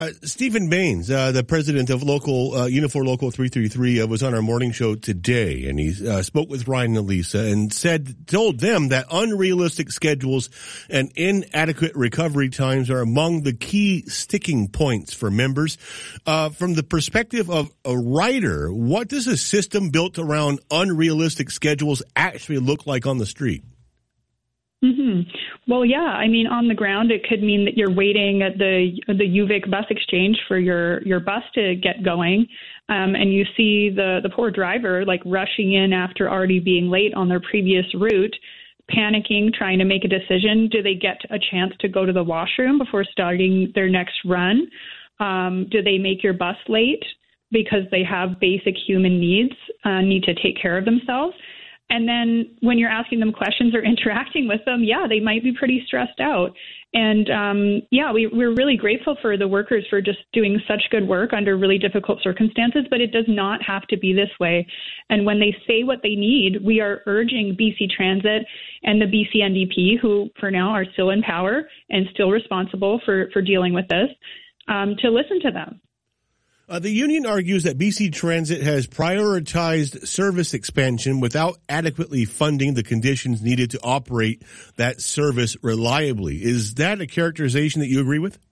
Stephen Baines, the president of Unifor Local 333, was on our morning show today, and he spoke with Ryan and Lisa and told them that unrealistic schedules and inadequate recovery times are among the key sticking points for members. From the perspective of a writer, what does a system built around unrealistic schedules actually look like on the street? Mm-hmm. Well, yeah. I mean, on the ground, it could mean that you're waiting at the UVic bus exchange for your bus to get going, and you see the poor driver like rushing in after already being late on their previous route, panicking, trying to make a decision. Do they get a chance to go to the washroom before starting their next run? Do they make your bus late because they have basic human needs, need to take care of themselves? And then when you're asking them questions or interacting with them, yeah, they might be pretty stressed out. And we're really grateful for the workers for just doing such good work under really difficult circumstances, but it does not have to be this way. And when they say what they need, we are urging BC Transit and the BC NDP, who for now are still in power and still responsible for dealing with this, to listen to them. The union argues that BC Transit has prioritized service expansion without adequately funding the conditions needed to operate that service reliably. Is that a characterization that you agree with?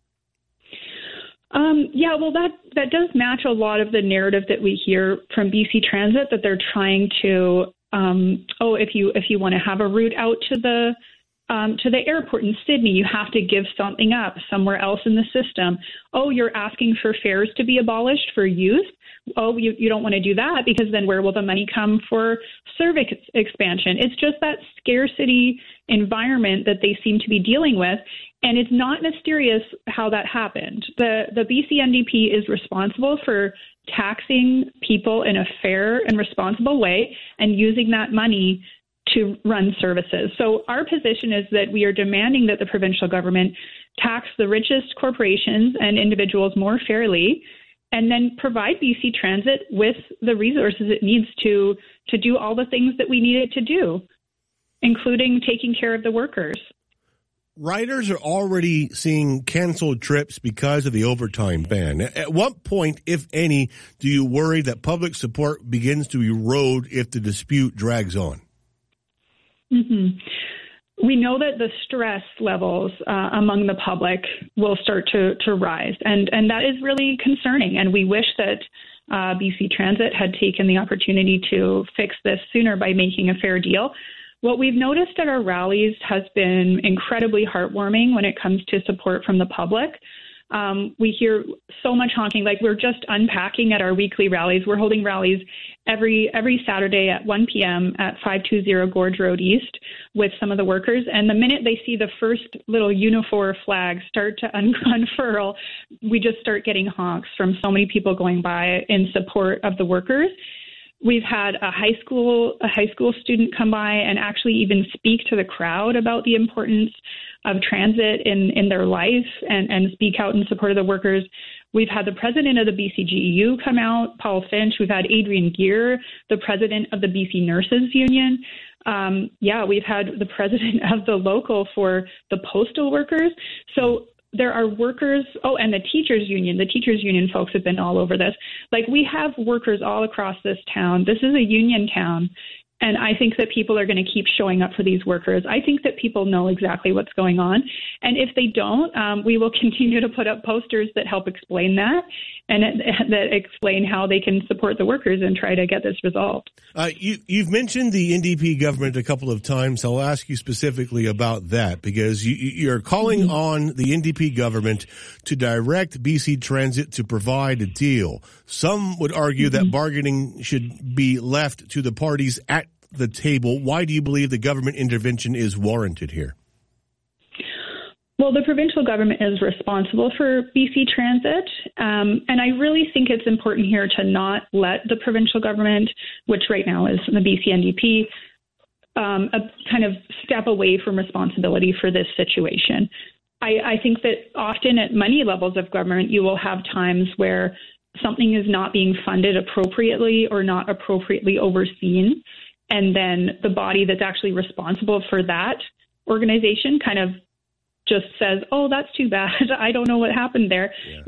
That does match a lot of the narrative that we hear from BC Transit, that they're trying to, if you want to have a route out to the airport in Sydney, you have to give something up somewhere else in the system. Oh, you're asking for fares to be abolished for youth? Oh, you don't want to do that because then where will the money come for service expansion? It's just that scarcity environment that they seem to be dealing with. And it's not mysterious how that happened. The BC NDP is responsible for taxing people in a fair and responsible way and using that money to run services. So our position is that we are demanding that the provincial government tax the richest corporations and individuals more fairly, and then provide BC Transit with the resources it needs to do all the things that we need it to do, including taking care of the workers. Riders are already seeing canceled trips because of the overtime ban. At what point, if any, do you worry that public support begins to erode if the dispute drags on? Mm-hmm. We know that the stress levels among the public will start to rise, and that is really concerning. And we wish that BC Transit had taken the opportunity to fix this sooner by making a fair deal. What we've noticed at our rallies has been incredibly heartwarming when it comes to support from the public. We hear so much honking, like we're just unpacking at our weekly rallies. We're holding rallies every Saturday at 1 p.m. at 520 Gorge Road East with some of the workers. And the minute they see the first little Unifor flag start to unfurl, we just start getting honks from so many people going by in support of the workers. We've had a high school student come by and actually even speak to the crowd about the importance of transit in their life and speak out in support of the workers. We've had the president of the BCGEU come out, Paul Finch. We've had Adrian Gear, the president of the BC Nurses Union. We've had the president of the local for the postal workers. So there are workers, and the teachers union. The teachers union folks have been all over this. Like, we have workers all across this town. This is a union town. And I think that people are going to keep showing up for these workers. I think that people know exactly what's going on. And if they don't, we will continue to put up posters that help explain that and that explain how they can support the workers and try to get this resolved. You've mentioned the NDP government a couple of times. I'll ask you specifically about that because you're calling on the NDP government to direct BC Transit to provide a deal. Some would argue that bargaining should be left to the parties at the table. Why do you believe the government intervention is warranted here? Well, the provincial government is responsible for BC Transit, and I really think it's important here to not let the provincial government, which right now is the BC NDP, kind of step away from responsibility for this situation. I think that often at many levels of government, you will have times where something is not being funded appropriately or not appropriately overseen, and then the body that's actually responsible for that organization kind of just says, "Oh, that's too bad. I don't know what happened there." Yeah.